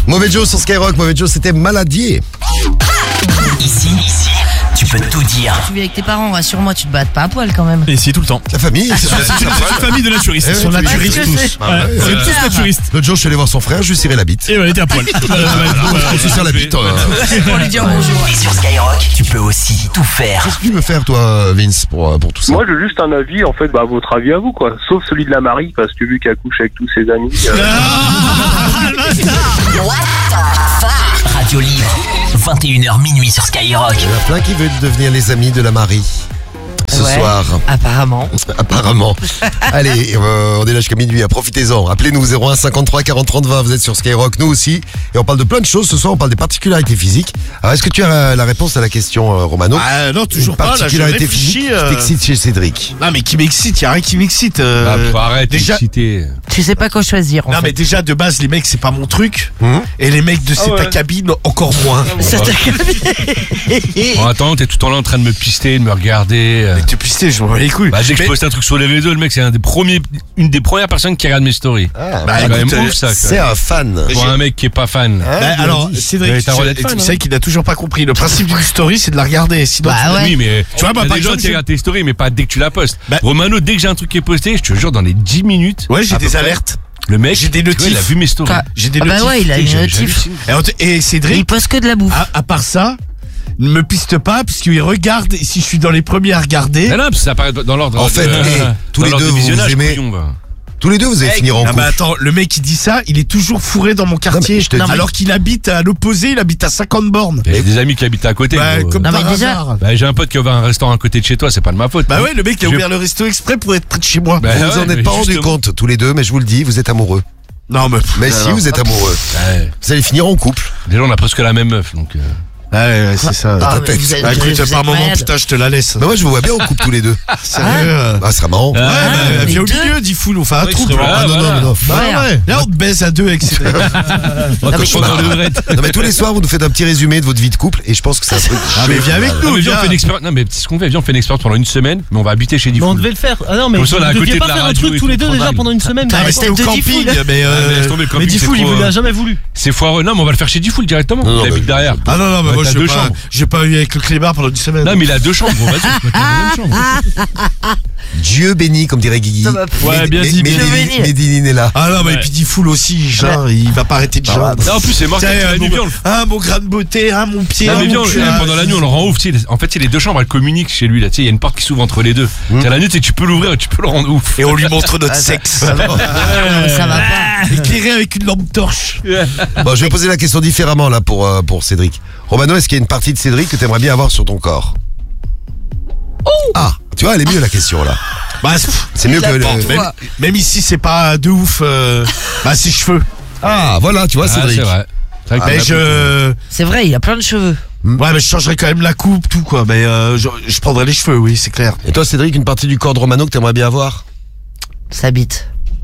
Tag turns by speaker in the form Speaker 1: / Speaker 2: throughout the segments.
Speaker 1: Mauvais Joe sur Skyrock. Mauvais Joe, c'était Maladier.
Speaker 2: Ici, tu peux tout dire.
Speaker 3: Tu vis avec tes parents, rassure-moi, tu te battes pas à poil quand même.
Speaker 4: Et si, tout le temps.
Speaker 1: La famille, c'est
Speaker 4: C'est une famille de naturistes.
Speaker 1: Eh
Speaker 4: Ils sont
Speaker 1: oui,
Speaker 4: naturistes
Speaker 3: oui,
Speaker 4: tous.
Speaker 3: oui.
Speaker 4: C'est tous naturistes.
Speaker 1: L'autre jour, je suis allé voir son frère, je lui cirais la bite.
Speaker 4: Et ouais, il était à poil.
Speaker 1: Je lui serre la bite.
Speaker 3: Pour lui dire bonjour.
Speaker 2: Et sur Skyrock, tu peux aussi tout faire.
Speaker 1: Qu'est-ce que tu veux faire, toi, Vince, pour tout ça?
Speaker 5: Moi, j'ai juste un avis, en fait, votre avis à vous, quoi. Sauf celui de la Marie, parce que vu qu'elle couche avec tous ses amis.
Speaker 2: Radio Libre, 21h minuit sur Skyrock.
Speaker 1: Il y en a plein qui veulent devenir les amis de la Marie. Ce
Speaker 3: Ouais,
Speaker 1: soir.
Speaker 3: Apparemment.
Speaker 1: Apparemment. Allez, on est là jusqu'à minuit, profitez-en. Appelez-nous 01 53 40 30 20, vous êtes sur Skyrock, nous aussi. Et on parle de plein de choses, ce soir on parle des particularités physiques. Alors est-ce que tu as la réponse à la question, Romano?
Speaker 4: Ah non, toujours pas. Là, je
Speaker 1: particularité
Speaker 4: réfléchis.
Speaker 1: physique qui t'excite chez Cédric?
Speaker 4: Non, mais qui m'excite, y a rien qui m'excite.
Speaker 6: Arrête,
Speaker 4: déjà-
Speaker 6: excité.
Speaker 3: Tu sais pas quoi choisir en
Speaker 4: Non,
Speaker 3: fait.
Speaker 4: mais déjà, de base, les mecs, c'est pas mon truc.
Speaker 1: Hum.
Speaker 4: Et les mecs de cette cabine, encore moins.
Speaker 3: Ça t'a
Speaker 6: Bon, attends, t'es tout le temps là en train de me pister, de me regarder.
Speaker 4: Mais tu pistais, je m'en bats les couilles.
Speaker 6: Bah, dès que je poste un truc sur les réseaux, le mec, c'est une des premières personnes qui regarde mes stories.
Speaker 1: Ah,
Speaker 4: Bah,
Speaker 6: C'est quand même
Speaker 4: écoute,
Speaker 6: ouf, ça.
Speaker 1: c'est un fan.
Speaker 6: Pour un mec qui est pas fan.
Speaker 1: Hein,
Speaker 4: Bah,
Speaker 1: tu
Speaker 4: alors,
Speaker 1: l'as dit.
Speaker 4: Cédric,
Speaker 6: Mais t'as le droit d'être fan,
Speaker 4: tu
Speaker 6: hein.
Speaker 4: sais qu'il n'a toujours pas compris. Le principe d'une story, c'est de la regarder. Sinon,
Speaker 3: Bah ouais.
Speaker 6: Oui, mais
Speaker 4: Tu vois, bah,
Speaker 6: y a
Speaker 4: par
Speaker 6: des gens
Speaker 4: exemple,
Speaker 6: qui regardent tes stories, mais pas dès que tu la postes.
Speaker 4: Bah-
Speaker 6: Romano, dès que j'ai un truc qui est posté, je te jure, dans les 10 minutes,
Speaker 4: ouais, j'ai
Speaker 6: à peu
Speaker 4: des
Speaker 6: près,
Speaker 4: alertes.
Speaker 6: le mec,
Speaker 4: J'ai des
Speaker 6: tu vois, il a
Speaker 4: notifs.
Speaker 6: vu mes stories.
Speaker 4: J'ai des
Speaker 3: Ah bah
Speaker 4: notifs.
Speaker 3: ouais, il a une notif.
Speaker 6: J'hallucine.
Speaker 4: Et
Speaker 3: Il
Speaker 4: Cédric,
Speaker 3: poste que de la bouffe.
Speaker 4: à part ça, ne me piste pas, puisqu'il regarde. Et si je suis dans les premiers à regarder.
Speaker 6: Non, non, parce que ça apparaît dans l'ordre.
Speaker 1: En fait, tous
Speaker 6: dans
Speaker 1: les
Speaker 6: l'ordre
Speaker 1: deux,
Speaker 6: de
Speaker 1: vous
Speaker 6: visionnage,
Speaker 1: aimez-
Speaker 6: couillon, va.
Speaker 1: Tous les deux, vous allez finir en
Speaker 4: Ah
Speaker 1: couple.
Speaker 4: bah attends, le mec qui dit ça, il est toujours fourré dans mon quartier.
Speaker 1: mais je te dis-
Speaker 4: alors qu'il habite à l'opposé, il habite à 50 bornes.
Speaker 6: Il y a des amis qui habitent à côté.
Speaker 4: Bah,
Speaker 6: gros.
Speaker 4: comme
Speaker 3: Non, mais
Speaker 4: par
Speaker 3: déjà-
Speaker 4: hasard.
Speaker 6: Bah, j'ai un pote qui a ouvert un restaurant à côté de chez toi, c'est pas de ma faute.
Speaker 4: Bah ouais, le mec il a
Speaker 6: Je-
Speaker 4: ouvert le resto exprès pour être près de chez moi.
Speaker 6: Bah,
Speaker 1: Vous vous
Speaker 6: ouais,
Speaker 1: en êtes
Speaker 6: mais
Speaker 1: pas rendu
Speaker 6: justement.
Speaker 1: compte, tous les deux, mais je vous le dis, vous êtes amoureux.
Speaker 4: Non mais.
Speaker 1: Mais si, vous êtes amoureux.
Speaker 6: Ouais.
Speaker 1: Vous allez finir en couple.
Speaker 6: Déjà, on a presque la même meuf, donc.
Speaker 4: Ouais, c'est ça.
Speaker 3: Ah,
Speaker 1: mais
Speaker 3: vous êtes-
Speaker 4: Bah écoute,
Speaker 3: vous êtes
Speaker 4: par moment,
Speaker 3: malade.
Speaker 4: putain, je te la laisse.
Speaker 1: Mais moi, je vous vois bien en couple tous les deux.
Speaker 4: Sérieux.
Speaker 1: Ah, ce sera marrant.
Speaker 4: Ouais, bah,
Speaker 3: les
Speaker 4: viens au
Speaker 3: deux.
Speaker 4: milieu, dis fou, on fait un
Speaker 6: Ouais,
Speaker 4: trou.
Speaker 6: c'est vrai.
Speaker 1: Ah non,
Speaker 6: voilà.
Speaker 1: non, non.
Speaker 4: Bah
Speaker 3: Ouais.
Speaker 4: ouais. Là, on te baise à deux avec Cédric.
Speaker 6: Quand
Speaker 3: mais-
Speaker 6: je prends dans le vrai.
Speaker 1: Non, mais tous les soirs, vous nous faites un petit résumé de votre vie de couple et je pense que c'est un truc.
Speaker 4: Ah, mais viens avec
Speaker 6: Non,
Speaker 4: nous,
Speaker 6: mais viens, on
Speaker 4: viens.
Speaker 6: fait une expérience. Non, mais c'est ce qu'on fait. Viens, on fait une expérience pendant une semaine, mais on va habiter chez
Speaker 7: Mais on
Speaker 6: Diffoul.
Speaker 7: devait le faire. Ah non, mais
Speaker 6: Comme
Speaker 7: vous
Speaker 6: ça, on est à
Speaker 7: deviez
Speaker 6: côté de
Speaker 7: pas
Speaker 6: la
Speaker 7: faire un
Speaker 6: radio
Speaker 7: truc
Speaker 6: et
Speaker 7: tous
Speaker 6: tout,
Speaker 7: les deux déjà
Speaker 6: tranquille.
Speaker 7: pendant une semaine.
Speaker 4: Ah, mais
Speaker 3: mais
Speaker 4: c'était au
Speaker 3: tête de
Speaker 4: camping,
Speaker 3: Diffoul.
Speaker 4: mais
Speaker 6: Laisse tomber le
Speaker 7: Mais
Speaker 6: camping, c'est
Speaker 7: Diffoul, il
Speaker 6: trop,
Speaker 7: vous l'a jamais voulu.
Speaker 6: C'est foireux. Non, mais on va le faire chez Diffoul directement.
Speaker 1: Non, non,
Speaker 6: Il habite
Speaker 1: mais-
Speaker 6: derrière.
Speaker 4: Ah non, non, mais
Speaker 6: Ouais,
Speaker 4: moi
Speaker 6: t'as
Speaker 4: je
Speaker 6: deux
Speaker 4: vais
Speaker 6: chambres.
Speaker 4: pas eu avec le clébard pendant une semaine.
Speaker 6: Non, mais il a 2 chambres. Gros, vas-y, on peut mettre dans la même chambre.
Speaker 1: Dieu béni, comme dirait Guigui.
Speaker 3: Ça va.
Speaker 6: Ouais, bien dit, bien
Speaker 3: dit.
Speaker 1: Médine est là.
Speaker 4: Ah non, mais puis dit full aussi, genre, il va pas arrêter de genre.
Speaker 6: Non, en plus, c'est mort.
Speaker 4: Tiens,
Speaker 6: La nuit, viens, on le
Speaker 4: ah, mon grain de beauté, ah, mon pied,
Speaker 6: Non,
Speaker 4: ah,
Speaker 6: mais viens,
Speaker 4: mon cul,
Speaker 6: pendant la nuit, on le rend ouf. Tu sais, en fait, c'est les 2 chambres, elles communiquent chez lui. Là, tu sais, il y a une porte qui s'ouvre entre les deux. C'est la nuit, tu sais, tu peux l'ouvrir et tu peux le rendre ouf.
Speaker 4: Et on lui montre notre sexe.
Speaker 3: Ça va pas.
Speaker 4: Éclairé avec une lampe torche.
Speaker 1: Bon, je vais poser la question différemment là pour Cédric. Romano, est-ce qu'il y a une partie de Cédric que tu aimerais bien avoir sur ton corps? Ah, tu vois, elle est mieux la question là.
Speaker 4: Bah,
Speaker 1: C'est mieux que
Speaker 4: même ici, c'est pas de ouf. Bah, ses cheveux.
Speaker 1: Ah, voilà, tu vois,
Speaker 6: Ah,
Speaker 1: Cédric.
Speaker 6: c'est vrai. C'est vrai
Speaker 4: Mais
Speaker 6: qu'on a-
Speaker 3: C'est vrai, il a plein de cheveux.
Speaker 4: Ouais, mais je changerais quand même la coupe, tout quoi. Mais je prendrais les cheveux, oui, c'est clair.
Speaker 1: Et toi, Cédric, une partie du corps de Romano que tu aimerais bien avoir?
Speaker 3: Sa bite.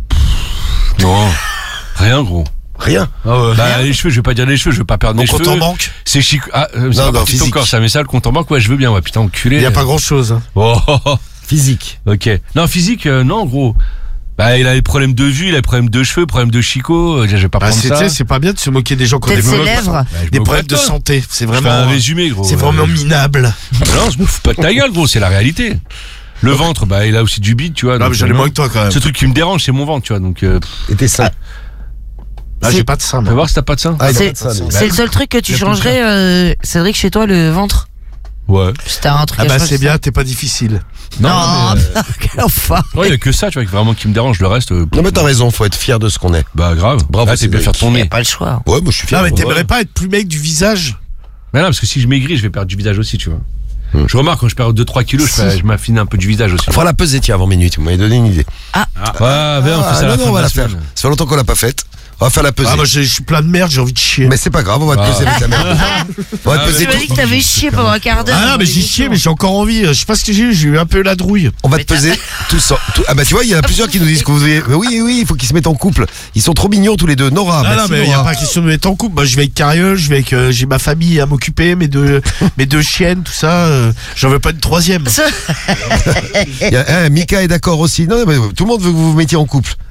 Speaker 6: Non. Rien, gros.
Speaker 1: Rien.
Speaker 6: Bah, les cheveux, je vais pas dire les cheveux, je veux pas perdre
Speaker 4: Mon
Speaker 6: mes
Speaker 4: compte
Speaker 6: cheveux.
Speaker 4: en banque,
Speaker 6: C'est chic. Ah, c'est
Speaker 1: Non,
Speaker 6: pas
Speaker 1: non,
Speaker 6: partie de ton
Speaker 1: physique.
Speaker 6: corps, ça, mais ça, le compte en banque, ouais, je veux bien, ouais, putain, enculé.
Speaker 4: il y a pas grand chose.
Speaker 6: Oh,
Speaker 1: Physique.
Speaker 6: ok. Non, physique, non, gros. Bah, il a des problèmes de vue, il a des problèmes de cheveux, problèmes de chicot. Je vais pas
Speaker 4: Bah,
Speaker 6: prendre
Speaker 4: tu
Speaker 6: ça.
Speaker 4: sais, c'est pas bien de se moquer des gens qui ont des
Speaker 3: Peut-être ses
Speaker 4: problèmes,
Speaker 3: lèvres.
Speaker 6: Bah, je
Speaker 4: des
Speaker 6: me
Speaker 4: problèmes
Speaker 6: moque
Speaker 4: de
Speaker 6: pas.
Speaker 4: santé. C'est
Speaker 6: Je fais un
Speaker 4: vraiment,
Speaker 6: résumé, gros.
Speaker 4: c'est vraiment minable.
Speaker 6: Ah non, je me fous pas de ta gueule, gros, c'est la réalité. Le ventre, bah, il a aussi du bide, tu vois.
Speaker 4: Non,
Speaker 6: donc,
Speaker 4: mais j'en ai moins que toi quand même.
Speaker 6: Ce truc qui me dérange, c'est mon ventre, tu vois. Donc,
Speaker 1: Et tes seins.
Speaker 4: Ah, j'ai pas de ça,
Speaker 6: fais
Speaker 4: moi.
Speaker 6: voir si t'as pas de sein.
Speaker 1: Ah, il a
Speaker 3: C'est
Speaker 1: pas de seins, lui.
Speaker 3: c'est le seul truc que tu changerais, Cédric, chez toi, le ventre.
Speaker 6: Ouais.
Speaker 3: C'était un truc
Speaker 4: Ah
Speaker 3: à
Speaker 4: bah
Speaker 3: changer,
Speaker 4: c'est
Speaker 3: ça.
Speaker 4: bien, t'es pas difficile.
Speaker 3: Non, quel enfoiré.
Speaker 6: Ouais, il y a que ça, tu vois, vraiment qui me dérange. Le reste,
Speaker 1: Non, mais t'as raison, faut être fier de ce qu'on est.
Speaker 6: bah, grave.
Speaker 1: Bravo,
Speaker 6: Là, t'es bien
Speaker 1: Cédric.
Speaker 6: faire ton
Speaker 3: Il n'y a
Speaker 6: nez.
Speaker 3: pas le choix.
Speaker 1: Ouais, moi je suis fier.
Speaker 4: Non, mais
Speaker 1: de moi.
Speaker 4: t'aimerais pas être plus mec du visage?
Speaker 6: Mais non, parce que si je maigris, je vais perdre du visage aussi, tu vois. Je remarque, quand je perds 2-3 kilos, je m'affine un peu du visage aussi.
Speaker 1: On fera la pesée, tiens, avant minuit. Tu m'avais donné une idée.
Speaker 6: Ouais, viens, on fait ça à la
Speaker 1: non,
Speaker 6: fin
Speaker 1: on
Speaker 6: de
Speaker 1: va la
Speaker 6: la
Speaker 1: faire.
Speaker 6: semaine.
Speaker 1: Ça fait longtemps qu'on l'a pas faite. On va faire la pesée.
Speaker 4: Ah, moi je suis plein de merde, j'ai envie de chier.
Speaker 1: Mais c'est pas grave, on va te peser avec la merde. On va te peser
Speaker 3: Tu m'as dit
Speaker 1: tout.
Speaker 3: que t'avais chié pendant un quart d'heure.
Speaker 4: Ah non, mais j'ai chié, mais j'ai encore envie. Je sais pas ce que j'ai eu un peu la drouille.
Speaker 1: On va te peser tous. Ah bah tu vois, il y en a plusieurs qui nous disent que vous avez. Mais oui, il faut qu'ils se mettent en couple. Ils sont trop mignons tous les deux. Nora,
Speaker 4: Ah
Speaker 1: merci,
Speaker 4: non, mais il y a
Speaker 1: Nora.
Speaker 4: pas question de mettre en couple. Moi je vais avec Cariole, je vais avec j'ai ma famille à m'occuper, mes deux chiennes, tout ça. J'en veux pas une troisième.
Speaker 1: Mika est d'accord aussi. Non, mais tout le monde veut que vous vous mettiez en couple.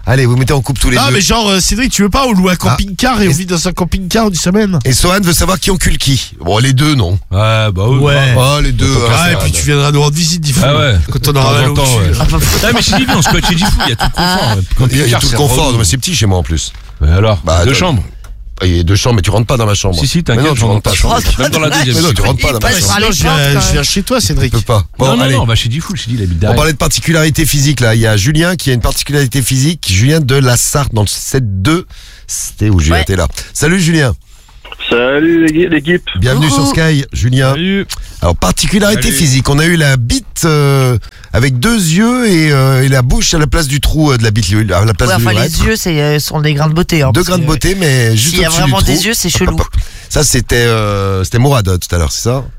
Speaker 1: Allez, vous mettez en couple tous les
Speaker 4: Ah,
Speaker 1: deux.
Speaker 4: mais genre, Cédric, tu veux pas, on loue un camping-car et on vit dans un camping-car une semaine.
Speaker 1: Et Sohan veut savoir qui encule qui. Bon, les deux, non.
Speaker 6: Ouais, bah oui.
Speaker 4: Ouais.
Speaker 1: Oh, les deux.
Speaker 4: Ah, et puis tu viendras nous rendre visite, Diffou.
Speaker 6: Ah ouais.
Speaker 4: Quand on aura mal au cul.
Speaker 6: Ah, mais chez Diffou, on squatte chez Diffou, il y a tout le confort. Quand
Speaker 1: Il y a tout le
Speaker 6: c'est
Speaker 1: confort,
Speaker 6: relou.
Speaker 1: mais c'est petit chez moi en plus.
Speaker 6: Ouais, alors,
Speaker 1: Bah,
Speaker 6: 2
Speaker 1: attends.
Speaker 6: chambres.
Speaker 1: Il y a 2 chambres, mais tu rentres pas dans ma chambre.
Speaker 6: Si,
Speaker 1: Mais non,
Speaker 6: t'inquiète,
Speaker 1: tu
Speaker 6: je
Speaker 1: rentres
Speaker 6: rentre
Speaker 1: pas.
Speaker 6: pas. Même dans la deuxième.
Speaker 1: Mais non, tu rentres pas dans ma
Speaker 3: passe
Speaker 1: chambre.
Speaker 3: par les
Speaker 4: Sinon,
Speaker 3: portes, quand
Speaker 4: je
Speaker 3: même.
Speaker 4: viens chez toi,
Speaker 1: Tu
Speaker 4: Cédric.
Speaker 1: peux pas. Bon,
Speaker 6: Non,
Speaker 1: allez.
Speaker 6: on va chez Diffou, il habite
Speaker 1: On
Speaker 6: derrière.
Speaker 1: parlait de particularité physique là. Il y a Julien qui a une particularité physique. Julien de la Sarthe dans le 7-2. C'était où Julien
Speaker 3: Ouais.
Speaker 1: était là. Salut Julien.
Speaker 5: Salut l'équipe.
Speaker 1: Bienvenue
Speaker 3: Coucou.
Speaker 1: sur Sky, Julien.
Speaker 6: Salut.
Speaker 1: Alors particularité
Speaker 6: Salut.
Speaker 1: physique. On a eu la bite avec 2 yeux et la bouche à la place du trou de la bite, à la place
Speaker 3: Ouais,
Speaker 1: de
Speaker 3: enfin,
Speaker 1: l'urètre.
Speaker 3: les yeux, sont des grains de beauté. Hein,
Speaker 1: 2
Speaker 3: parce
Speaker 1: grains de
Speaker 3: que,
Speaker 1: beauté, mais juste
Speaker 3: s'il y a
Speaker 1: au-dessus
Speaker 3: vraiment
Speaker 1: du trou.
Speaker 3: des yeux, c'est chelou.
Speaker 1: Ça c'était Mourad tout à l'heure, c'est ça?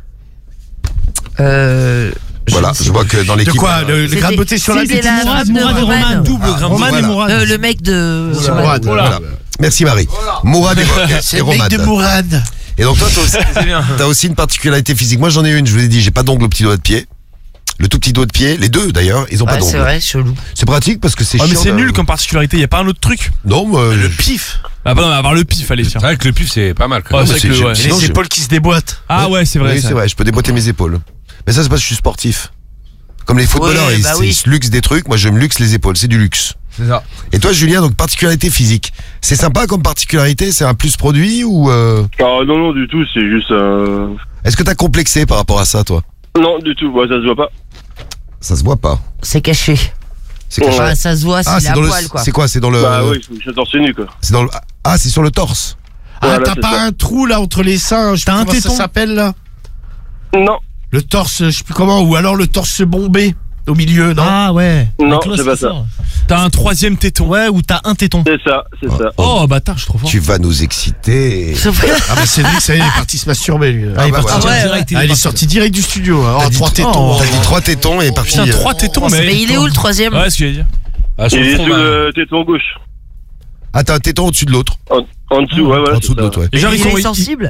Speaker 1: Voilà, je vois que dans
Speaker 4: De
Speaker 1: l'équipe.
Speaker 4: quoi Le grain de beauté sur la
Speaker 3: C'était
Speaker 4: bite
Speaker 3: la femme de Roman.
Speaker 6: Double grain de
Speaker 1: Roman
Speaker 6: beauté.
Speaker 1: et
Speaker 4: Mourad.
Speaker 3: Le mec de...
Speaker 4: C'est Mourad.
Speaker 1: Voilà. Merci Marie. Mourad
Speaker 4: C'est
Speaker 1: et
Speaker 4: le mec
Speaker 1: Romad.
Speaker 4: de Mourad.
Speaker 1: Et donc toi,
Speaker 6: C'est bien.
Speaker 1: t'as aussi une particularité physique. Moi, j'en ai une. Je vous l'ai dit, j'ai pas d'ongle au petit doigt de pied. Le tout petit doigt de pied, les deux d'ailleurs, ils ont pas
Speaker 3: Ouais,
Speaker 1: d'ongle.
Speaker 3: c'est vrai, chelou.
Speaker 1: C'est pratique parce que c'est
Speaker 7: Ah, mais
Speaker 1: chiant.
Speaker 7: c'est nul comme particularité, y a pas un autre truc?
Speaker 1: Non, moi,
Speaker 4: Le pif.
Speaker 7: Ah bah non, avoir le pif, allez, tiens.
Speaker 6: C'est vrai que le pif, c'est pas mal. quand
Speaker 7: Ouais,
Speaker 6: même.
Speaker 7: c'est
Speaker 1: c'est-
Speaker 7: que, ouais.
Speaker 1: j'ai-
Speaker 4: Et
Speaker 1: Sinon,
Speaker 4: les épaules qui se déboîtent.
Speaker 7: Ah ouais, c'est vrai.
Speaker 1: oui,
Speaker 7: ça.
Speaker 1: c'est vrai. Je peux déboîter mes épaules. Mais ça, c'est parce que je suis sportif. Comme les footballeurs,
Speaker 3: Ouais,
Speaker 1: ils,
Speaker 3: bah
Speaker 1: ils
Speaker 3: oui.
Speaker 1: se luxent des trucs. Moi, je me luxe les épaules. C'est du luxe.
Speaker 6: C'est ça.
Speaker 1: Et toi, Julien, donc particularité physique. C'est sympa comme particularité. C'est un plus produit ou
Speaker 5: Ah non, non, du tout, c'est juste...
Speaker 1: est-ce que t'as complexé par rapport à ça, toi?
Speaker 5: Non, du tout, ouais, ça se voit pas.
Speaker 1: Ça se voit pas.
Speaker 3: C'est caché.
Speaker 1: C'est caché.
Speaker 3: Ouais, ça se voit,
Speaker 1: Ah,
Speaker 3: c'est
Speaker 1: c'est
Speaker 3: la
Speaker 1: dans le.
Speaker 3: poil, quoi.
Speaker 1: C'est quoi? C'est dans le.
Speaker 5: Bah oui, je suis torse nu, quoi.
Speaker 1: C'est dans le. Ah, c'est sur le torse.
Speaker 4: Ah,
Speaker 5: Voilà,
Speaker 4: t'as
Speaker 5: c'est
Speaker 4: pas
Speaker 5: ça.
Speaker 4: un trou là entre les seins? Je sais
Speaker 7: T'as
Speaker 4: pas
Speaker 7: un
Speaker 4: comment ça
Speaker 7: téton
Speaker 4: s'appelle là?
Speaker 5: Non,
Speaker 4: Le torse, je sais plus comment, ou alors le torse bombé au milieu, non?
Speaker 7: Ah ouais.
Speaker 5: Non,
Speaker 7: Avec l'os
Speaker 5: c'est pas
Speaker 7: qui
Speaker 5: ça.
Speaker 7: sort. T'as un 3e téton. Ouais, ou t'as un téton.
Speaker 5: c'est ça, c'est ça.
Speaker 7: Oh bâtard, je suis trop fort.
Speaker 1: Tu vas nous exciter.
Speaker 3: Sauf que-
Speaker 4: Ah bah Cédric, ça y est, il est parti se masturber lui.
Speaker 1: Ah, bah, voilà.
Speaker 3: ouais,
Speaker 7: direct,
Speaker 4: Ah, il est sorti direct du studio. Hein.
Speaker 1: T'as
Speaker 4: Oh,
Speaker 1: dit
Speaker 4: 3 tétons.
Speaker 1: T'as dit 3 tétons et est parti.
Speaker 7: Putain, 3 tétons,
Speaker 3: Mais il est où le troisième?
Speaker 7: Ouais, ce que j'allais dire.
Speaker 6: Ah, sur
Speaker 5: Il
Speaker 6: le
Speaker 5: est
Speaker 6: front,
Speaker 5: sous
Speaker 6: là.
Speaker 5: le téton gauche.
Speaker 1: Ah, t'as un téton au-dessus de l'autre.
Speaker 5: En dessous, ouais, ouais.
Speaker 1: En dessous de l'autre, ouais.
Speaker 7: Les gens,
Speaker 3: Il
Speaker 7: ils sont.
Speaker 3: est sensible?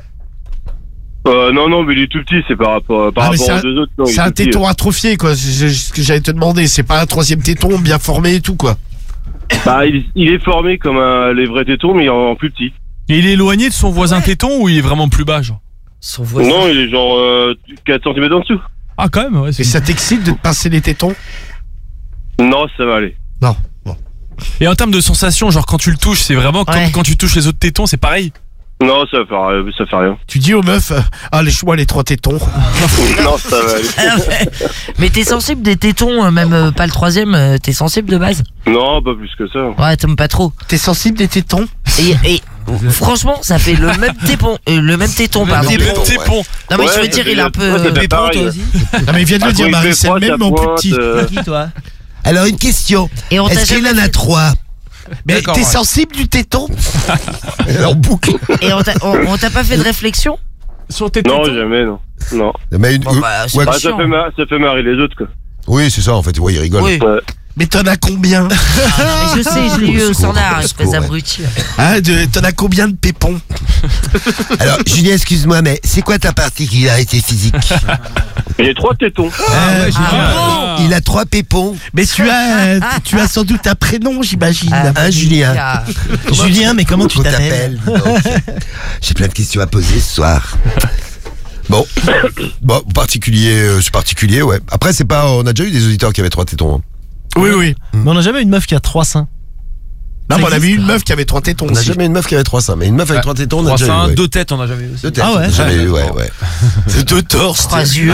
Speaker 5: Non, non, mais il est tout petit, c'est par rapport,
Speaker 4: Ah, mais
Speaker 5: aux deux autres. Non, il
Speaker 4: C'est
Speaker 5: est
Speaker 4: un
Speaker 5: tout petit.
Speaker 4: téton atrophié, quoi. C'est ce que j'allais te demander. C'est pas un 3e téton bien formé et tout, quoi.
Speaker 5: Bah, il est formé comme les vrais tétons, mais en plus petit.
Speaker 7: Et il est éloigné de son voisin téton ou il est vraiment plus bas, genre?
Speaker 3: Son voisin.
Speaker 5: Non, il est genre 4 cm en dessous.
Speaker 7: Ah, quand même, ouais.
Speaker 4: Et ça t'excite de te pincer les tétons?
Speaker 5: Non, ça va aller.
Speaker 4: Non. Bon.
Speaker 7: Et en termes de sensation, genre quand tu le touches, c'est vraiment comme
Speaker 3: Ouais.
Speaker 7: quand tu touches les autres tétons, c'est pareil.
Speaker 5: Non, ça fait rien.
Speaker 4: Tu dis aux meufs, ah, lèche-moi les 3 tétons.
Speaker 5: Non, ça va aller.
Speaker 3: Mais t'es sensible des tétons, même pas le troisième, t'es sensible de base?
Speaker 5: Non, pas plus que ça.
Speaker 3: Ouais, t'aimes pas trop.
Speaker 4: T'es sensible des tétons?
Speaker 3: Et franchement, ça fait le même téton, pardon.
Speaker 7: Des
Speaker 1: téton,
Speaker 7: tépons.
Speaker 3: Non, mais
Speaker 5: Ouais,
Speaker 3: je veux dire, il est un peu.
Speaker 5: ouais, ça fait pareil.
Speaker 4: Non, mais il vient de
Speaker 5: Ah,
Speaker 4: le dire,
Speaker 5: quand il
Speaker 4: Marie,
Speaker 5: fait
Speaker 4: c'est
Speaker 5: froid,
Speaker 4: le même,
Speaker 5: ça
Speaker 4: mais en plus
Speaker 5: pointe,
Speaker 4: petit.
Speaker 1: Alors, une question.
Speaker 3: Et on t'a
Speaker 1: Est-ce qu'il
Speaker 3: jamais
Speaker 1: en a
Speaker 3: fait-
Speaker 1: 3?
Speaker 4: Mais
Speaker 6: D'accord,
Speaker 4: t'es
Speaker 6: ouais.
Speaker 4: sensible du téton?
Speaker 1: En boucle.
Speaker 3: Et on t'a pas fait de réflexion?
Speaker 7: Sur tes
Speaker 5: Non,
Speaker 7: tétons.
Speaker 5: jamais, non. Non.
Speaker 1: Mais une.
Speaker 3: Bon, bah, c'est
Speaker 1: ouais,
Speaker 3: pas
Speaker 5: Ah,
Speaker 3: chiant.
Speaker 5: ça fait marrer les autres, quoi.
Speaker 1: oui, c'est ça, en fait. Ouais, il rigole.
Speaker 3: Oui.
Speaker 5: Ouais.
Speaker 4: Mais t'en as combien?
Speaker 3: Mais je sais, je l'ai eu au
Speaker 1: Au secours,
Speaker 3: standard,
Speaker 1: au
Speaker 3: espèce
Speaker 1: secours, ouais.
Speaker 3: d'abruti.
Speaker 4: Hein, t'en as combien de pépons?
Speaker 1: Alors, Julien, excuse-moi, mais c'est quoi ta particularité physique?
Speaker 5: Il y a 3 tétons.
Speaker 3: Ah
Speaker 1: Il a 3 pépons.
Speaker 4: Mais tu as sans doute un prénom, j'imagine.
Speaker 1: Hein, Julien?
Speaker 7: Julien, mais comment
Speaker 1: tu t'appelles? dis donc. J'ai plein de questions à poser ce soir. Bon, particulier, c'est particulier, ouais. Après, c'est pas, on a déjà eu des auditeurs qui avaient 3 tétons. Hein.
Speaker 4: Oui, oui.
Speaker 8: Mais on n'a jamais une meuf qui a 3 seins.
Speaker 4: Non,
Speaker 8: Ça
Speaker 4: mais on avait
Speaker 8: existe.
Speaker 4: une meuf qui avait 3 tétons
Speaker 1: On n'a
Speaker 4: aussi.
Speaker 1: jamais une meuf qui avait 3 seins, mais une meuf avec 3 tétons, on a
Speaker 7: 3
Speaker 1: déjà eu.
Speaker 7: seins,
Speaker 1: Ouais.
Speaker 7: 2 têtes, on a jamais vu aussi.
Speaker 1: Deux têtes,
Speaker 8: Ah ouais?
Speaker 1: on a jamais eu, ouais.
Speaker 4: C'est 2 torses.
Speaker 3: 3 yeux.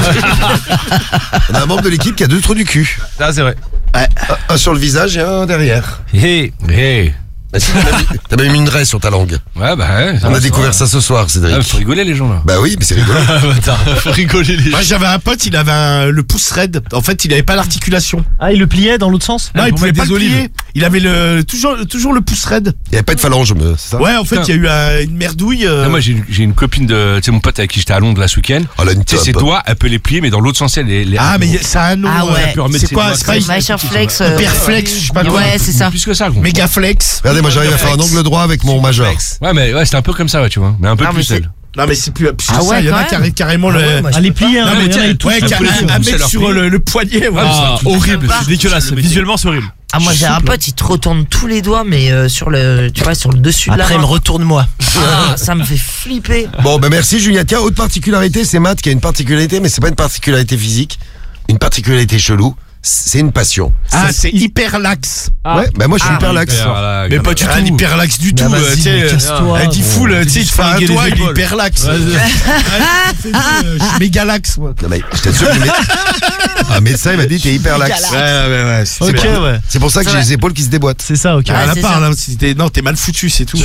Speaker 1: On a un membre de l'équipe qui a 2 trous du cul.
Speaker 6: Ah, c'est vrai.
Speaker 1: Un sur le visage et un derrière.
Speaker 6: Hey, hey.
Speaker 1: Bah, si, t'as même mis une raie sur ta langue.
Speaker 6: Ouais, bah, ouais.
Speaker 1: On a découvert ça ce soir, Cédric.
Speaker 6: Ah, faut rigoler, les gens, là.
Speaker 1: Bah oui, mais c'est rigolo.
Speaker 7: Faut rigoler les.
Speaker 4: Moi, j'avais un pote, il avait le pouce raide. En fait, il avait pas l'articulation.
Speaker 8: Ah, il le pliait dans l'autre sens?
Speaker 4: Non, il
Speaker 6: pour
Speaker 4: pouvait
Speaker 6: mettre
Speaker 4: pas
Speaker 6: des
Speaker 4: le
Speaker 6: olives.
Speaker 4: plier. Il avait toujours le pouce raide.
Speaker 1: Il n'y avait pas de phalange, c'est ça?
Speaker 4: Ouais, en fait,
Speaker 6: Putain.
Speaker 4: il y a eu une merdouille.
Speaker 6: Ah, moi, j'ai une copine de, tu sais, mon pote avec qui j'étais à Londres là ce week-end.
Speaker 1: Oh là, une
Speaker 6: Tu sais, ses
Speaker 1: top.
Speaker 6: doigts, elle peut les plier, mais dans l'autre sens,
Speaker 4: Ah, mais ça a un nom.
Speaker 3: Ah ouais.
Speaker 6: Elle peut remettre
Speaker 4: C'est
Speaker 6: ses
Speaker 4: quoi?
Speaker 6: doigts
Speaker 4: C'est pas
Speaker 6: comme
Speaker 3: C'est machin flex.
Speaker 4: Hyperflex, je sais pas quoi.
Speaker 3: Ouais, c'est ça.
Speaker 6: Plus que ça, gros.
Speaker 4: Mégaflex.
Speaker 1: Regardez, moi j'arrive à faire un angle droit avec mon majeur.
Speaker 6: Ouais, mais ouais, c'était un peu comme ça, ouais, tu vois. Mais un peu
Speaker 3: Non, mais
Speaker 6: plus, elle.
Speaker 4: Non mais c'est plus que
Speaker 3: Ah
Speaker 4: ça,
Speaker 3: ouais,
Speaker 4: il y en a
Speaker 3: quand
Speaker 4: qui
Speaker 3: même.
Speaker 4: arrivent carrément le.
Speaker 3: ouais, moi, je
Speaker 8: Ah, les
Speaker 3: peux pas.
Speaker 8: pliés,
Speaker 4: Non
Speaker 8: hein,
Speaker 4: mais
Speaker 8: il y en a,
Speaker 4: tiens,
Speaker 8: ils touchent.
Speaker 4: ouais,
Speaker 6: tous les coups,
Speaker 4: un
Speaker 6: ça
Speaker 4: mec
Speaker 6: leur
Speaker 4: sur
Speaker 6: plie.
Speaker 4: le poignet, ouais.
Speaker 7: Ah, horrible,
Speaker 3: pas.
Speaker 7: c'est dégueulasse. Visuellement, c'est horrible.
Speaker 3: Ah, moi, j'ai un pote, il te retourne tous les doigts, mais sur le, tu vois, sur le dessus de la
Speaker 8: Après,
Speaker 3: main.
Speaker 8: me retourne-moi.
Speaker 3: Ah, ça me fait flipper.
Speaker 1: Bon, ben merci Julien. Tiens, autre particularité, c'est Matt qui a une particularité, mais c'est pas une particularité physique, une particularité chelou. C'est une passion.
Speaker 4: Ah, c'est hyper lax.
Speaker 1: Ouais, ben moi je suis hyper lax.
Speaker 4: Mais pas du tout. Hyper lax du tout.
Speaker 8: Bah, vas-y,
Speaker 4: Tu sais,
Speaker 8: mais casse-toi,
Speaker 4: elle dit
Speaker 8: gros.
Speaker 4: full, tu sais, il te fait un
Speaker 7: flinguer les
Speaker 4: doigt, il est
Speaker 7: épaules.
Speaker 4: hyper lax. Je suis méga lax, moi.
Speaker 1: Non, mais je t'assure que un médecin il m'a dit t'es hyper lax.
Speaker 4: Ouais. C'est
Speaker 8: Ok,
Speaker 4: bien.
Speaker 8: ouais.
Speaker 1: C'est pour ça que
Speaker 3: C'est
Speaker 1: j'ai
Speaker 3: vrai.
Speaker 1: les épaules qui se déboîtent.
Speaker 8: C'est ça, ok.
Speaker 3: Ah,
Speaker 4: Rien à
Speaker 3: c'est
Speaker 4: part,
Speaker 3: ça.
Speaker 4: là. Non, t'es mal foutu, c'est tout.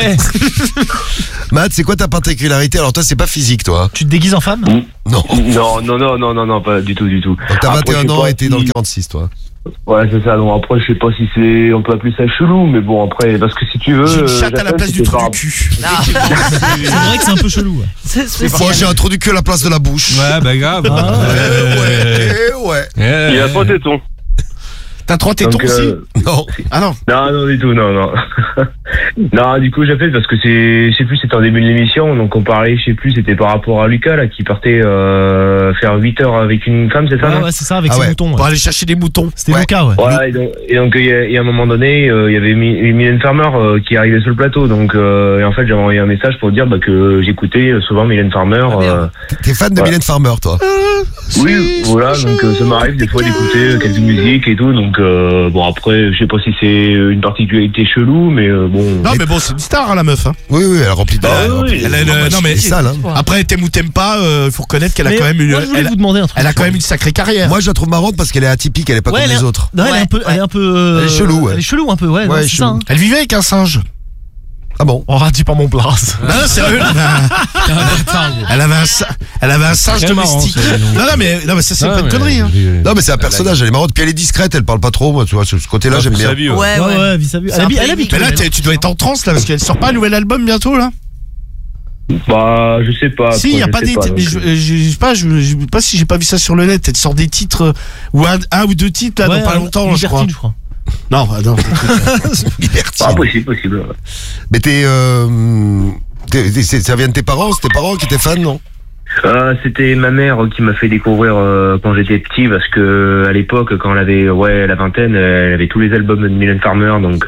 Speaker 1: Matt, c'est quoi ta particularité? Alors toi c'est pas physique toi.
Speaker 8: Tu te déguises en femme?
Speaker 1: Non.
Speaker 5: Non, pas du tout.
Speaker 1: Donc t'as
Speaker 5: Après,
Speaker 1: 21
Speaker 5: je sais
Speaker 1: ans
Speaker 5: pas
Speaker 1: et t'es
Speaker 5: si-
Speaker 1: dans le 46 toi.
Speaker 5: Ouais, c'est ça. Donc après, je sais pas si c'est, on peut appeler ça chelou, mais bon, après, parce que si tu veux.
Speaker 4: J'ai une chatte à la
Speaker 5: j'appelle,
Speaker 4: place du
Speaker 5: c'était
Speaker 4: trou
Speaker 5: par-
Speaker 4: du cul.
Speaker 8: C'est vrai que c'est un peu chelou. Ouais.
Speaker 3: C'est
Speaker 1: Moi
Speaker 3: spécial.
Speaker 1: j'ai un trou du cul à la place de la bouche.
Speaker 6: Ouais, bah grave.
Speaker 1: Ouais.
Speaker 5: Il y a pas de téton.
Speaker 4: T'as 3 tétons
Speaker 5: Donc,
Speaker 4: aussi
Speaker 1: Non.
Speaker 4: Ah non.
Speaker 5: Non, du tout, non. Non, du coup, j'appelle parce que je sais plus, c'était en début de l'émission, donc on parlait, je sais plus, c'était par rapport à Lucas, là, qui partait faire 8 heures avec une femme, c'est ça, non
Speaker 8: Ouais, c'est ça, avec
Speaker 1: Ah
Speaker 8: ses
Speaker 1: ouais.
Speaker 8: moutons.
Speaker 4: Pour
Speaker 8: Ouais.
Speaker 4: aller chercher des moutons.
Speaker 8: C'était
Speaker 1: Ouais.
Speaker 8: Lucas, ouais.
Speaker 5: Voilà, et donc il y a un moment donné, il y avait Mylène Farmer qui arrivait sur le plateau, donc et en fait j'avais envoyé un message pour dire que j'écoutais souvent Mylène Farmer.
Speaker 1: T'es fan de
Speaker 5: Ouais.
Speaker 1: Mylène Farmer toi?
Speaker 5: Oui, voilà, donc ça m'arrive des fois d'écouter quelques musiques et tout, donc bon après je sais pas si c'est une particularité chelou, mais bon.
Speaker 4: Non, mais bon, c'est une star, hein, la meuf. Hein.
Speaker 1: Oui, elle remplit de
Speaker 5: Bah oui.
Speaker 4: Elle a une- non, mais
Speaker 1: c'est sale, hein.
Speaker 4: après, t'aimes ou t'aimes pas, faut reconnaître qu'elle a
Speaker 8: Mais
Speaker 4: quand même une.
Speaker 8: moi, je voulais vous demander un truc.
Speaker 4: Elle a quand même une sacrée carrière.
Speaker 1: Moi je la trouve marrante parce qu'elle est atypique, elle est pas
Speaker 8: Ouais,
Speaker 1: comme
Speaker 8: elle
Speaker 1: les
Speaker 8: est-
Speaker 1: autres.
Speaker 8: Non, elle est un peu,
Speaker 3: Ouais,
Speaker 8: elle est un peu.
Speaker 1: Elle est chelou, ouais.
Speaker 8: Elle est chelou un peu, ouais.
Speaker 1: Ouais,
Speaker 8: non,
Speaker 1: elle est
Speaker 8: c'est ça.
Speaker 1: chelou.
Speaker 8: Hein.
Speaker 4: Elle vivait avec un singe.
Speaker 1: Ah bon?
Speaker 8: On radit pas mon place.
Speaker 4: Non, sérieux. Elle avait un singe
Speaker 7: Très marrant,
Speaker 4: domestique.
Speaker 7: ça, dis donc.
Speaker 4: Non, mais ça, c'est pas une connerie. Hein.
Speaker 1: Non mais c'est un personnage, elle est marrante, puis elle est discrète, elle parle pas trop, moi tu vois, sur ce côté-là j'aime bien.
Speaker 6: Vie,
Speaker 3: Ouais, ouais.
Speaker 8: vis à vis.
Speaker 3: C'est
Speaker 8: Elle
Speaker 3: un
Speaker 8: habite,
Speaker 3: peu
Speaker 8: elle habite.
Speaker 4: Mais là,
Speaker 8: où, elle
Speaker 4: tu dois être en transe, là, parce qu'elle sort pas un nouvel album bientôt, là.
Speaker 5: Bah, je sais pas.
Speaker 4: Si, il y a pas des. Mais je sais pas, je sais pas si j'ai pas vu ça sur le net. Elle sort des titres, ou un ou deux titres, là,
Speaker 8: Ouais,
Speaker 4: dans pas longtemps, je crois.
Speaker 8: Libertine, je crois.
Speaker 4: Non, bah, non.
Speaker 1: Libertine.
Speaker 5: Ah, possible.
Speaker 1: Mais ça vient de tes parents, c'est tes parents qui étaient fans, non?
Speaker 5: C'était ma mère qui m'a fait découvrir quand j'étais petit, parce que à l'époque, quand elle avait la vingtaine, elle avait tous les albums de Mylène Farmer, donc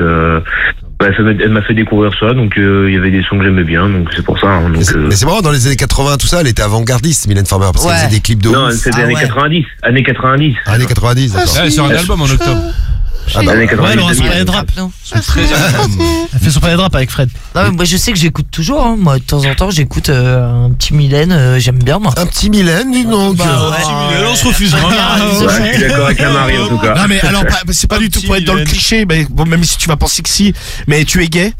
Speaker 5: elle m'a fait découvrir ça, donc il y avait des sons que j'aimais bien, donc c'est pour ça. Hein, donc,
Speaker 1: Mais c'est marrant, dans les années 80, tout ça, elle était avant-gardiste, Mylène Farmer, parce qu'elle
Speaker 3: Ouais.
Speaker 1: faisait des clips de
Speaker 5: non,
Speaker 1: ouf.
Speaker 5: c'était
Speaker 3: Ah
Speaker 5: années
Speaker 3: ouais.
Speaker 5: 90. Années 90.
Speaker 1: Années 90, d'accord.
Speaker 6: Ouais, elle sort un album en octobre.
Speaker 1: Ah bah,
Speaker 5: Années
Speaker 8: Ouais,
Speaker 5: 90.
Speaker 8: elle aura son
Speaker 5: 2000.
Speaker 8: palais de rap.
Speaker 3: Non.
Speaker 8: Elle fait son palais de rap avec Fred.
Speaker 3: Non, mais moi je sais que j'écoute toujours. Hein. Moi de temps en temps j'écoute un petit Mylène. J'aime bien moi.
Speaker 1: Un petit Mylène, dis donc.
Speaker 7: On se refuse.
Speaker 5: Ouais, je suis d'accord avec la Marie en tout cas.
Speaker 4: Non, mais alors, c'est pas du tout pour être dans le cliché, mais bon, même si tu vas penser que si, mais tu es gay?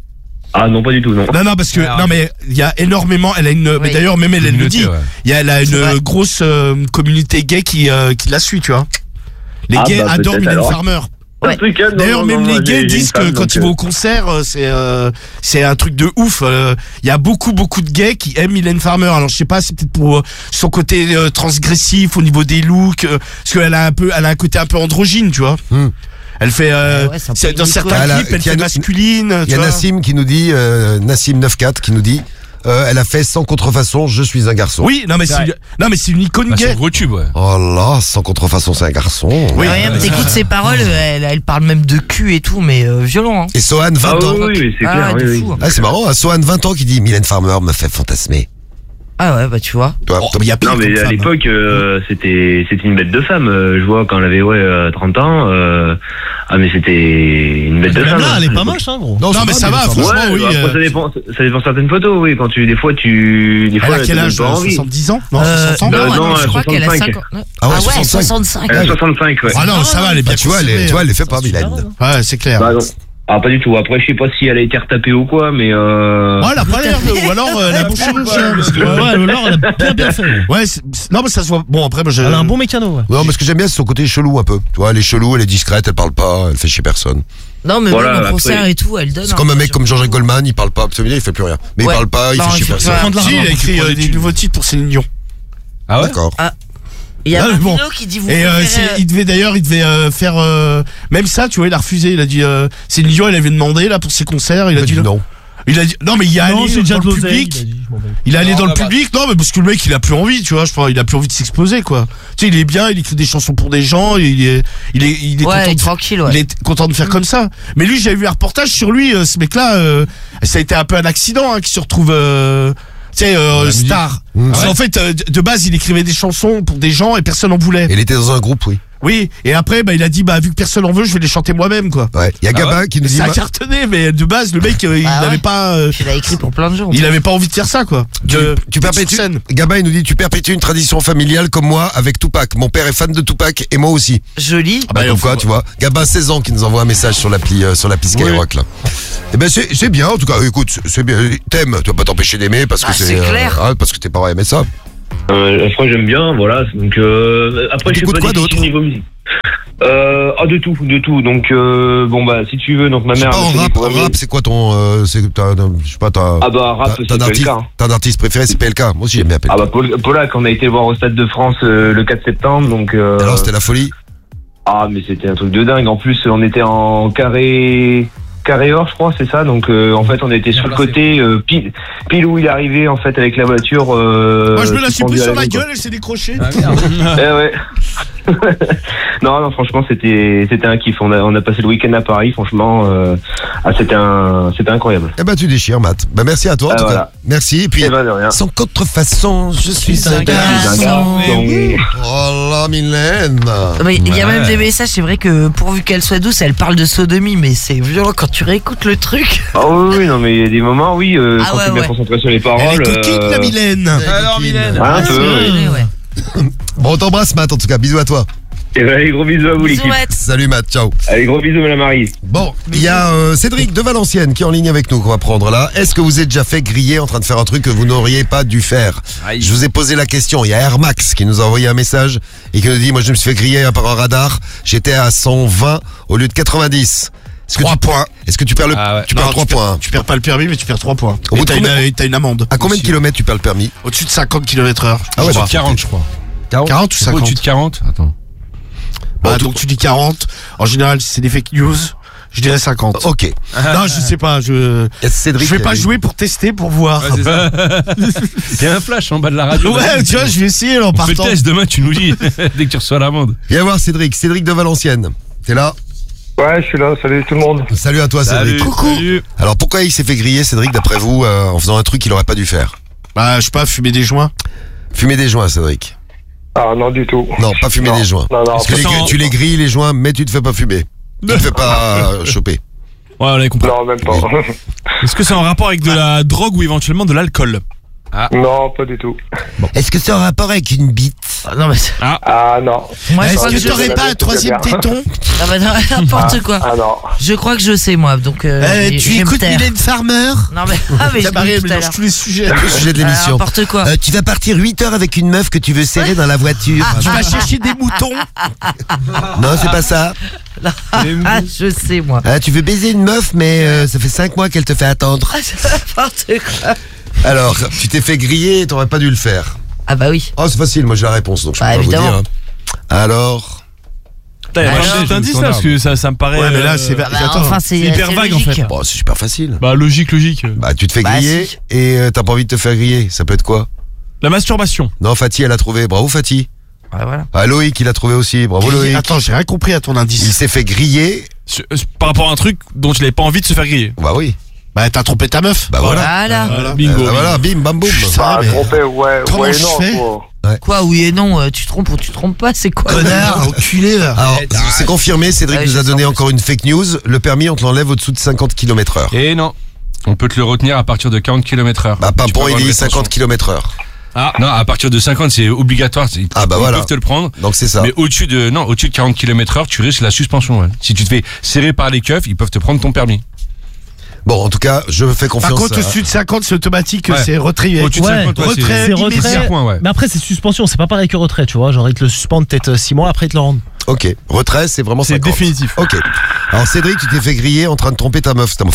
Speaker 5: Ah non, pas du tout, non.
Speaker 4: Non, parce que,
Speaker 6: Alors,
Speaker 4: non, mais il y a énormément, elle a une, mais
Speaker 3: Oui.
Speaker 4: d'ailleurs, même elle le
Speaker 6: Communauté,
Speaker 4: dit,
Speaker 6: ouais.
Speaker 4: elle a
Speaker 3: C'est
Speaker 4: une
Speaker 3: vrai.
Speaker 4: grosse communauté gay qui la suit, tu vois. Les
Speaker 5: Ah,
Speaker 4: gays
Speaker 5: bah,
Speaker 4: adorent
Speaker 5: peut-être
Speaker 4: Mylène
Speaker 5: alors.
Speaker 4: Farmer.
Speaker 3: Ouais.
Speaker 5: Un truc, hein, non,
Speaker 4: D'ailleurs,
Speaker 5: non,
Speaker 4: même
Speaker 5: non,
Speaker 4: les
Speaker 5: moi,
Speaker 4: gays
Speaker 5: j'ai
Speaker 4: disent
Speaker 5: une
Speaker 4: que
Speaker 5: femme,
Speaker 4: quand
Speaker 5: donc,
Speaker 4: ils vont au concert, c'est un truc de ouf. Il y a beaucoup de gays qui aiment Mylène Farmer. Alors je sais pas, c'est peut-être pour son côté transgressif au niveau des looks, parce qu'elle a un côté un peu androgyne, tu vois. Elle fait
Speaker 3: Ouais, c'est un peu
Speaker 4: dans
Speaker 3: une
Speaker 4: certains
Speaker 3: icône.
Speaker 1: Elle a-
Speaker 4: clips, elle
Speaker 1: qui a-
Speaker 4: fait masculine.
Speaker 1: Il
Speaker 4: Tu
Speaker 1: y a
Speaker 4: vois.
Speaker 1: Nassim qui nous dit, Nassim 94 qui nous dit, elle a fait sans contrefaçon, je suis un garçon.
Speaker 4: Oui, non mais c'est une icône
Speaker 6: Bah,
Speaker 4: gay.
Speaker 6: son gros tube, ouais.
Speaker 1: Oh là, sans contrefaçon, c'est un garçon.
Speaker 4: Oui.
Speaker 3: Ouais, mais t'écoutes ses paroles, elle parle même de cul et tout, mais violent. Hein.
Speaker 1: Et Sohan, 20
Speaker 5: Ah
Speaker 1: ans.
Speaker 5: oui, c'est
Speaker 3: Ah,
Speaker 5: clair,
Speaker 3: de
Speaker 5: oui,
Speaker 3: fou.
Speaker 5: oui.
Speaker 1: Ah, c'est marrant, Sohan, 20 ans qui dit Mylène Farmer me fait fantasmer.
Speaker 3: Ah ouais, bah tu vois.
Speaker 1: Toi,
Speaker 4: Oh, mais il y a pire
Speaker 5: Non, mais
Speaker 4: comme
Speaker 5: à
Speaker 4: femme, hein.
Speaker 5: l'époque, c'était une bête de femme. Je vois quand elle avait 30 ans. Ah, mais c'était une bête de
Speaker 8: Même
Speaker 5: femme.
Speaker 8: là, elle est
Speaker 5: hein.
Speaker 8: pas moche, hein, gros.
Speaker 4: Non, mais ça va,
Speaker 1: Mylène Farmer.
Speaker 4: franchement,
Speaker 5: Ouais,
Speaker 4: oui.
Speaker 5: bah, après, ça dépend certaines photos, oui. Quand des fois,
Speaker 4: Elle a quel
Speaker 5: te
Speaker 4: âge
Speaker 5: donne pas envie.
Speaker 4: 70 ans Non, 60 ans
Speaker 5: non,
Speaker 3: non,
Speaker 5: non,
Speaker 3: je crois qu'elle a
Speaker 5: 65.
Speaker 3: 50.
Speaker 1: Ah ouais,
Speaker 3: Ah ouais,
Speaker 1: 65.
Speaker 3: 65.
Speaker 5: Elle a 65, ouais.
Speaker 4: Ah non, ça va, elle est bien
Speaker 1: Ah, tu vois, elle
Speaker 4: conservée,
Speaker 1: les fait pas, Mylène.
Speaker 4: Ouais, c'est clair.
Speaker 5: Bah, non. Ah, pas du tout. Après, je sais pas si elle a été retapée ou quoi, mais
Speaker 4: Ouais, elle a pas l'air de. Ou alors, elle a un bon chirurgien. Parce que,
Speaker 8: Ouais, Laure, elle a bien fait. Ouais.
Speaker 4: ouais, non, mais ça se voit. Bon, après, moi,
Speaker 8: Elle a un bon mécano, ouais.
Speaker 1: Non, mais ce que j'aime bien, c'est son côté chelou un peu. Tu vois, elle est chelou, elle est discrète, elle parle pas, elle fait chier personne.
Speaker 3: Non, mais
Speaker 5: Voilà,
Speaker 3: même au
Speaker 5: après-
Speaker 3: concert et tout, elle donne.
Speaker 1: C'est comme un mec comme Jean-Jacques Goldman, il parle pas, absolument, il fait plus rien. Mais
Speaker 3: Ouais.
Speaker 1: il parle pas, il
Speaker 3: Non,
Speaker 1: fait chier
Speaker 3: il fait
Speaker 1: personne.
Speaker 3: pas.
Speaker 8: Prendre de l'argent.
Speaker 4: Si, il a écrit
Speaker 6: prends des
Speaker 4: des
Speaker 6: tubes.
Speaker 4: nouveaux titres pour Céline Dion.
Speaker 6: Ah ouais?
Speaker 1: D'accord.
Speaker 3: Il y a
Speaker 4: Ah,
Speaker 3: Martino
Speaker 4: bon.
Speaker 3: qui dit vous
Speaker 4: Et
Speaker 3: préférez,
Speaker 4: il devait faire même ça, tu vois, il a refusé. Il a dit Céline Dion, elle avait demandé là pour ses concerts, il a
Speaker 1: Il a
Speaker 4: dit
Speaker 1: dit non.
Speaker 4: Il a dit, non mais il y a
Speaker 8: Non,
Speaker 4: allé
Speaker 8: c'est déjà
Speaker 4: dans
Speaker 8: de
Speaker 4: le
Speaker 8: l'oseille.
Speaker 4: public.
Speaker 8: Il a dit, je m'en vais.
Speaker 4: Il est allé
Speaker 6: Non,
Speaker 4: dans le
Speaker 6: là-bas.
Speaker 4: public, non mais parce que le mec il a plus envie, tu vois, je pense, il a plus envie de s'exposer quoi. Tu sais, il est bien, il écrit des chansons pour des gens, il est
Speaker 3: Ouais,
Speaker 4: content de,
Speaker 3: tranquille, ouais.
Speaker 4: il est content de faire comme ça. Mais lui, j'avais vu un reportage sur lui, ce mec-là, ça a été un peu un accident hein, qui se retrouve tu sais, star. Parce qu'en fait, de base, il écrivait des chansons pour des gens et personne n'en voulait.
Speaker 1: Il était dans un groupe, oui.
Speaker 4: Oui, et après, il a dit, vu que personne en veut, je vais les chanter moi-même, quoi.
Speaker 1: Ouais. Il y a Gabin qui nous dit.
Speaker 4: Ça a cartonné, mais de base, le mec, il
Speaker 3: ouais.
Speaker 4: n'avait pas,
Speaker 3: Il a écrit pour plein de gens.
Speaker 4: il avait pas envie de faire ça, quoi.
Speaker 1: Tu perpétues.
Speaker 4: sur scène.
Speaker 1: Gabin, il nous dit tu perpétues une tradition familiale comme moi avec Tupac. Mon père est fan de Tupac et moi aussi.
Speaker 3: Joli.
Speaker 1: Bah, comme quoi, tu vois. Gabin, 16 ans, qui nous envoie un message sur l'appli Skyrock, là. Eh ben, c'est bien, en tout cas. Écoute, c'est bien. T'aimes, tu vas pas t'empêcher d'aimer parce que
Speaker 3: Ah, c'est clair.
Speaker 1: parce que tes parents aimaient ça.
Speaker 5: Franchement, j'aime bien, voilà. Donc, après, je sais
Speaker 1: T'écoutes
Speaker 5: pas
Speaker 1: quoi
Speaker 5: difficile
Speaker 1: d'autre
Speaker 5: niveau musique. De tout. Donc, bon, bah, si tu veux, donc ma
Speaker 1: Je sais
Speaker 5: mère.
Speaker 1: pas, en
Speaker 5: elle me fait
Speaker 1: rap,
Speaker 5: découvrir-
Speaker 1: c'est quoi ton. Je sais pas, t'as.
Speaker 5: Ah bah, rap,
Speaker 1: t'as
Speaker 5: c'est
Speaker 1: un artiste,
Speaker 5: PLK.
Speaker 1: t'as un artiste préféré, c'est PLK. Moi aussi, j'aime bien PLK.
Speaker 5: Ah bah, Polak, on a été voir au Stade de France le 4 septembre, donc.
Speaker 1: Alors, c'était la folie.
Speaker 5: Ah, mais c'était un truc de dingue. En plus, on était en carré or, je crois, c'est ça. Donc, en fait, on était sur le côté, pile où il est arrivé, en fait, avec la voiture.
Speaker 4: Moi, je me la suis pris
Speaker 5: suspendue à
Speaker 4: sur la
Speaker 5: maison, quoi.
Speaker 4: gueule, elle s'est décrochée.
Speaker 5: Eh ouais. non, franchement, c'était un kiff. On a passé le week-end à Paris, franchement. C'était incroyable.
Speaker 1: Eh ben, tu déchires, Matt. Ben, merci à toi, en tout
Speaker 5: voilà.
Speaker 1: cas. Merci. Et puis,
Speaker 5: Eh ben, de rien.
Speaker 1: sans contrefaçon, je suis un
Speaker 3: garçon.
Speaker 1: garçon. Oh là, Mylène.
Speaker 3: Mais il y a même des messages, c'est vrai que pourvu qu'elle soit douce, elle parle de sodomie, mais c'est violent quand tu réécoutes le truc.
Speaker 5: Ah oui, non, mais il y a des moments, oui,
Speaker 3: Ah
Speaker 5: quand
Speaker 3: ouais,
Speaker 5: tu bien
Speaker 3: ouais.
Speaker 5: concentré sur les
Speaker 4: Elle
Speaker 5: paroles.
Speaker 4: est coquine, la Mylène.
Speaker 6: Alors, Mylène.
Speaker 5: Ouais, un
Speaker 3: Ah,
Speaker 5: peu,
Speaker 3: c'est
Speaker 5: oui.
Speaker 3: vrai, ouais.
Speaker 1: Bon, on t'embrasse, Matt, en tout cas. Bisous à toi.
Speaker 5: Et ben, allez, gros bisous à vous,
Speaker 3: Bisous,
Speaker 5: l'équipe.
Speaker 3: Matt.
Speaker 1: Salut, Matt. Ciao.
Speaker 5: Allez, gros bisous, Madame Marie.
Speaker 1: Bon, il y a Cédric de Valenciennes qui est en ligne avec nous qu'on va prendre là. Est-ce que vous êtes déjà fait griller en train de faire un truc que vous n'auriez pas dû faire?
Speaker 6: Aïe.
Speaker 1: Je vous ai posé la question. Il y a Air Max qui nous a envoyé un message et qui nous dit moi je me suis fait griller par un radar. J'étais à 120 au lieu de 90. Est-ce que
Speaker 4: 3 points.
Speaker 1: Est-ce que tu perds le
Speaker 6: Ah ouais.
Speaker 1: tu perds 3 points hein.
Speaker 4: Tu perds pas le permis, mais tu perds 3 points.
Speaker 1: Au bout
Speaker 4: Et
Speaker 1: de combien-
Speaker 4: t'as une amende.
Speaker 1: À combien de
Speaker 4: aussi.
Speaker 1: kilomètres tu perds le permis?
Speaker 4: Au-dessus de 50 km/h.
Speaker 1: Ah ouais,
Speaker 6: Au-dessus de
Speaker 1: bah,
Speaker 6: 40, je crois.
Speaker 4: 40 ou
Speaker 6: C'est pas
Speaker 4: 50?
Speaker 6: au-dessus de 40? Attends.
Speaker 4: Donc tu dis 40. En général, si c'est des fake news, je dirais 50.
Speaker 1: Ok.
Speaker 4: Non, je sais pas, je
Speaker 1: Cédric.
Speaker 4: vais pas jouer pour tester, pour voir.
Speaker 6: Ouais, c'est ça. Il y a un flash en bas de la radio.
Speaker 4: Ouais, tu vois, je vais essayer en
Speaker 6: On fait le
Speaker 4: partant.
Speaker 6: test, demain tu nous dis, dès que tu reçois l'amende.
Speaker 1: Viens voir Cédric. Cédric de Valenciennes. T'es là?
Speaker 9: Ouais, je suis là, salut tout le monde.
Speaker 1: Salut à toi Cédric.
Speaker 6: Salut.
Speaker 1: Alors pourquoi il s'est fait griller Cédric d'après vous en faisant un truc qu'il aurait pas dû faire?
Speaker 4: Bah, je sais pas, fumer des joints.
Speaker 1: Fumer des joints Cédric.
Speaker 9: Ah non, du tout.
Speaker 1: Non, pas fumer
Speaker 9: Non.
Speaker 1: des joints.
Speaker 9: Non, non,
Speaker 1: Parce que tu les grilles les joints, mais tu te fais pas fumer. Tu te fais pas choper.
Speaker 7: Ouais, on avait compris.
Speaker 9: Non, même pas.
Speaker 7: Est-ce que c'est en rapport avec de la drogue ou éventuellement de l'alcool?
Speaker 9: Non, pas du tout.
Speaker 1: Est-ce que c'est en rapport avec une bite?
Speaker 3: Ah, non, mais
Speaker 9: Ah non.
Speaker 3: moi, je
Speaker 4: Est-ce
Speaker 3: crois
Speaker 4: que
Speaker 3: que je
Speaker 4: t'aurais
Speaker 3: sais.
Speaker 4: pas un troisième téton?
Speaker 3: Ah, bah, non, n'importe quoi.
Speaker 9: Ah non.
Speaker 3: Je crois que je sais, moi, donc.
Speaker 4: Tu
Speaker 3: je vais me
Speaker 4: écoutes
Speaker 3: taire.
Speaker 4: Mylène Farmer?
Speaker 3: Non, mais. Ah, mais je
Speaker 4: Marie,
Speaker 3: l'ai
Speaker 4: elle
Speaker 3: dit tout à
Speaker 4: mélange
Speaker 3: l'heure.
Speaker 4: tous les sujets.
Speaker 1: Le sujet de
Speaker 3: Ah,
Speaker 1: l'émission.
Speaker 3: n'importe quoi.
Speaker 1: Tu vas partir 8 heures avec une meuf que tu veux serrer dans la voiture.
Speaker 4: Tu vas chercher des moutons?
Speaker 1: Non, c'est pas ça.
Speaker 3: Ah, je sais, moi.
Speaker 1: Tu veux baiser une meuf, mais ça fait 5 mois qu'elle te fait attendre.
Speaker 3: Ah, c'est n'importe quoi.
Speaker 1: Alors, tu t'es fait griller et t'aurais pas dû le faire.
Speaker 3: Ah, bah oui.
Speaker 1: Oh, c'est facile, moi j'ai la réponse, donc je
Speaker 3: Bah,
Speaker 1: peux pas vous
Speaker 3: évidemment.
Speaker 1: dire. Alors,
Speaker 7: Putain, y a
Speaker 3: Alors,
Speaker 7: pas d'indice là, parce que ça me paraît.
Speaker 4: Ouais, mais là, c'est.
Speaker 3: Ah, bah,
Speaker 4: Attends.
Speaker 3: enfin, c'est
Speaker 7: hyper vague, en
Speaker 3: logique.
Speaker 7: fait.
Speaker 1: bon, c'est super facile.
Speaker 7: Bah, logique.
Speaker 1: Bah, tu te fais
Speaker 3: Bah,
Speaker 1: griller
Speaker 3: si.
Speaker 1: et t'as pas envie de te faire griller. Ça peut être quoi?
Speaker 7: La masturbation.
Speaker 1: Non, Fatih, elle a trouvé. Bravo, Fatih.
Speaker 3: Ouais, voilà.
Speaker 1: Ah, Loïc, il a trouvé aussi. Bravo, Loïc.
Speaker 4: Attends, j'ai rien compris à ton
Speaker 1: Il
Speaker 4: indice.
Speaker 1: s'est fait griller.
Speaker 7: Par rapport à un truc dont il avait pas envie de se faire griller.
Speaker 1: Bah oui.
Speaker 4: Bah, t'as trompé ta meuf.
Speaker 1: Bah voilà.
Speaker 3: Voilà.
Speaker 7: Bingo.
Speaker 1: Voilà, bim, bam, boum.
Speaker 9: Ah,
Speaker 4: mais-
Speaker 9: trompé, ouais,
Speaker 4: Comment
Speaker 9: ouais,
Speaker 4: je
Speaker 9: non.
Speaker 4: fais
Speaker 9: quoi.
Speaker 3: Quoi, oui et non, tu te trompes ou tu te trompes pas, c'est quoi?
Speaker 4: Connard, enculé. là.
Speaker 1: Alors, c'est confirmé, Cédric
Speaker 3: Ouais,
Speaker 1: nous a
Speaker 3: je
Speaker 1: donné
Speaker 3: sens.
Speaker 1: encore une fake news. Le permis, on te l'enlève au-dessous de 50 km/h.
Speaker 6: Et non, on peut te le retenir à partir de 40 km/h.
Speaker 1: Bah,
Speaker 6: Tu peux
Speaker 1: Pimpon,
Speaker 6: avoir
Speaker 1: il
Speaker 6: une
Speaker 1: dit
Speaker 6: rétention.
Speaker 1: 50 km/h.
Speaker 6: Non, à partir de 50, c'est obligatoire.
Speaker 1: Ah, bah
Speaker 6: Ils
Speaker 1: voilà.
Speaker 6: peuvent te le prendre.
Speaker 1: Donc c'est ça.
Speaker 6: Mais au-dessus de 40 km/h, tu risques la suspension. Ouais. Si tu te fais serrer par les keufs, ils peuvent te prendre ton permis.
Speaker 1: Bon, en tout cas, je fais confiance.
Speaker 4: Par contre, au-dessus de 50, c'est automatique,
Speaker 6: Ouais.
Speaker 4: c'est retrait.
Speaker 6: Au-dessus de
Speaker 8: Ouais,
Speaker 6: 50, ouais,
Speaker 4: retrait,
Speaker 8: C'est
Speaker 4: immédiat.
Speaker 8: retrait.
Speaker 6: point, ouais.
Speaker 8: Mais après, c'est suspension, c'est pas pareil que retrait, tu vois. Genre, ils te le suspendent peut-être 6 mois, après ils te le rendent.
Speaker 1: Ok, retrait, c'est vraiment
Speaker 7: C'est
Speaker 1: 50.
Speaker 7: définitif.
Speaker 1: Ok. Alors Cédric, tu t'es fait griller en train de tromper ta meuf.